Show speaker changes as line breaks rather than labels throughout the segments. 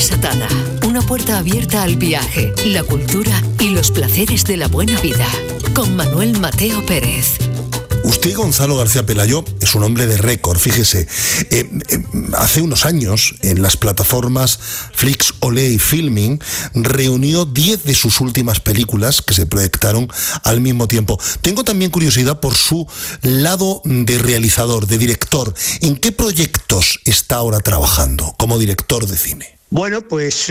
Desatada. Una puerta abierta al viaje, la cultura y los placeres de la buena vida. Con Manuel Mateo Pérez.
Usted, Gonzalo García Pelayo, es un hombre de récord, fíjese. Hace unos años, en las plataformas Flix, Olé y Filming, reunió 10 de sus últimas películas que se proyectaron al mismo tiempo. Tengo también curiosidad por su lado de realizador, de director. ¿En qué proyectos está ahora trabajando como director de cine?
Bueno, pues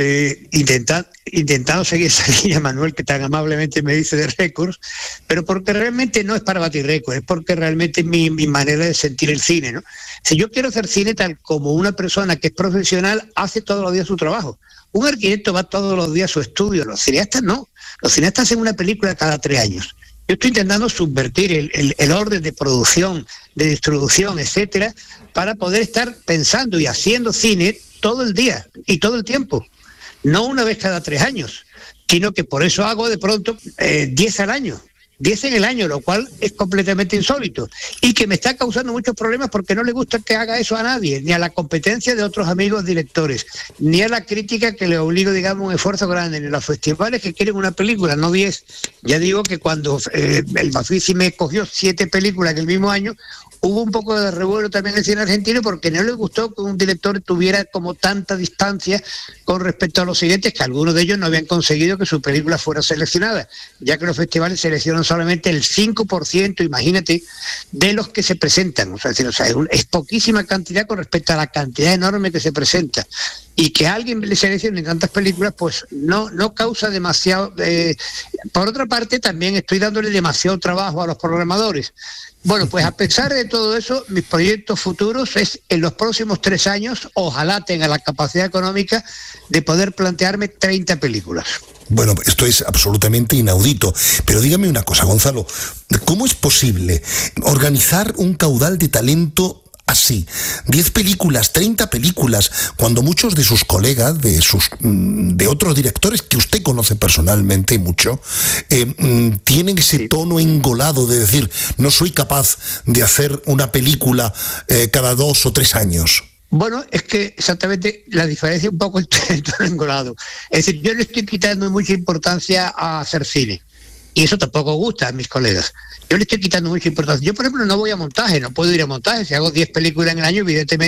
intentando seguir esa línea, Manuel, que tan amablemente me dice de récords, pero porque realmente no es para batir récords, es porque realmente es mi manera de sentir el cine, ¿no? Si yo quiero hacer cine tal como una persona que es profesional hace todos los días su trabajo. Un arquitecto va todos los días a su estudio, los cineastas no. Los cineastas hacen una película cada 3 años. Yo estoy intentando subvertir el orden de producción, de distribución, etcétera, para poder estar pensando y haciendo cine todo el día y todo el tiempo, no una vez cada 3 años, sino que por eso hago de pronto 10 al año, 10 en el año, lo cual es completamente insólito y que me está causando muchos problemas porque no le gusta que haga eso a nadie, ni a la competencia de otros amigos directores, ni a la crítica que le obliga, digamos, un esfuerzo grande, ni a los festivales que quieren una película, no 10. Ya digo que cuando el Bafisi me cogió 7 películas en el mismo año, hubo un poco de revuelo también en el cine argentino porque no le gustó que un director tuviera como tanta distancia con respecto a los siguientes, que algunos de ellos no habían conseguido que su película fuera seleccionada, ya que los festivales seleccionan solamente el 5%, imagínate, de los que se presentan. O sea, es poquísima cantidad con respecto a la cantidad enorme que se presenta. Y que alguien le seleccione tantas películas, pues no causa demasiado. Por otra parte, también estoy dándole demasiado trabajo a los programadores. Bueno, pues a pesar de todo eso, mis proyectos futuros es en los próximos 3 años, ojalá tenga la capacidad económica de poder plantearme 30 películas.
Bueno, esto es absolutamente inaudito, pero dígame una cosa, Gonzalo, ¿cómo es posible organizar un caudal de talento así? 10 películas, 30 películas, cuando muchos de sus colegas, de otros directores que usted conoce personalmente mucho, tienen ese tono engolado de decir, no soy capaz de hacer una película cada 2 o 3 años.
Bueno, es que exactamente la diferencia un poco entre el tono engolado. Es decir, yo le estoy quitando mucha importancia a hacer cine. Y eso tampoco gusta a mis colegas. Yo le estoy quitando mucha importancia. Yo, por ejemplo, no voy a montaje, no puedo ir a montaje. Si hago 10 películas en el año, evidentemente